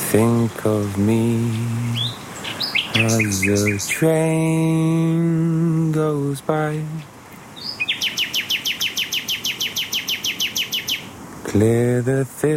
think of me as the train goes by. Clear the